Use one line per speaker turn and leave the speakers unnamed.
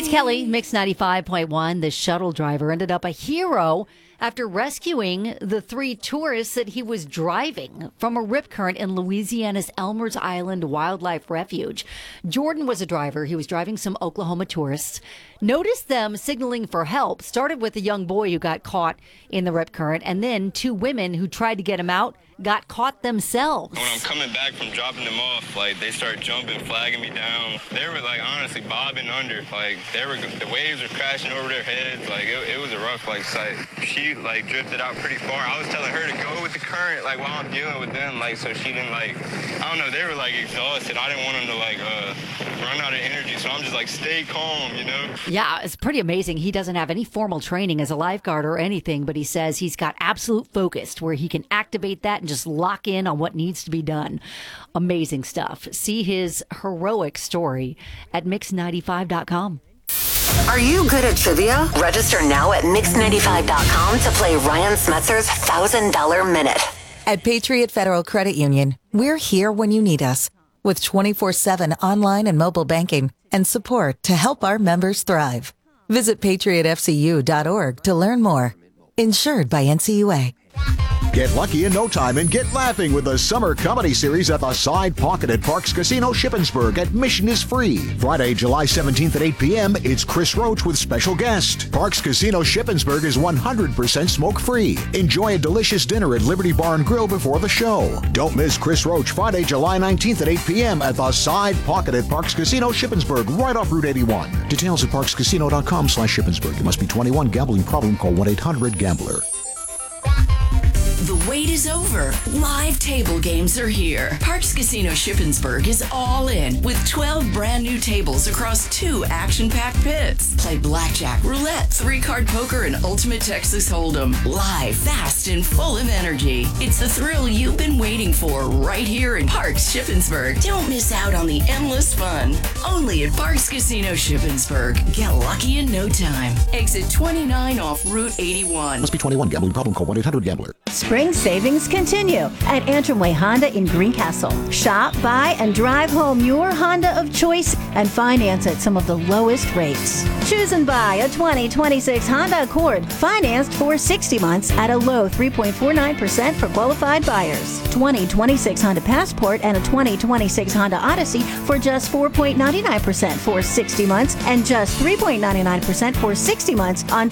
It's Kelly, Mix 95.1. The shuttle driver ended up a hero after rescuing the three tourists that he was driving from a rip current in Louisiana's Elmer's Island Wildlife Refuge. Jordan was a driver. He was driving some Oklahoma tourists. Noticed them signaling for help. Started with a young boy who got caught in the rip current, and then two women who tried to get him out got caught themselves.
When I'm coming back from dropping them off, they start jumping, flagging me down. They were honestly bobbing under. The waves were crashing over their heads. It was a rough sight. She drifted out pretty far. I was telling her to go with the current while I'm dealing with them, so she didn't I don't know, they were exhausted. I didn't want them to run out of energy, so I'm just stay calm, you know?
Yeah, it's pretty amazing. He doesn't have any formal training as a lifeguard or anything, but he says he's got absolute focus where he can activate that and just lock in on what needs to be done. Amazing stuff. See his heroic story at mix95.com.
Are you good at trivia? Register now at mix95.com to play Ryan Smetzer's $1,000 Minute.
At Patriot Federal Credit Union, we're here when you need us with 24/7 online and mobile banking and support to help our members thrive. Visit patriotfcu.org to learn more. Insured by NCUA.
Get lucky in no time and get laughing with the summer comedy series at the Side Pocket at Parks Casino Shippensburg. Admission is free. Friday, July 17th at 8 p.m., it's Chris Roach with special guest. Parks Casino Shippensburg is 100% smoke-free. Enjoy a delicious dinner at Liberty Bar and Grill before the show. Don't miss Chris Roach Friday, July 19th at 8 p.m. at the Side Pocket at Parks Casino Shippensburg, right off Route 81. Details at parkscasino.com/Shippensburg. You must be 21. Gambling problem? Call 1-800-GAMBLER.
The wait is over. Live table games are here. Parks Casino Shippensburg is all in with 12 brand new tables across 2 action-packed pits. Play blackjack, roulette, 3-card poker, and ultimate Texas Hold'em. Live, fast, and full of energy. It's the thrill you've been waiting for right here in Parks Shippensburg. Don't miss out on the endless fun. Only at Parks Casino Shippensburg. Get lucky in no time. Exit 29 off Route 81.
Must be 21. Gambling problem? Call 1-800-GAMBLER.
Spring savings continue at Antrim Way Honda in Greencastle. Shop, buy, and drive home your Honda of choice and finance at some of the lowest rates. Choose and buy a 2026 Honda Accord financed for 60 months at a low 3.49% for qualified buyers. 2026 Honda Passport and a 2026 Honda Odyssey for just 4.99% for 60 months and just 3.99% for 60 months on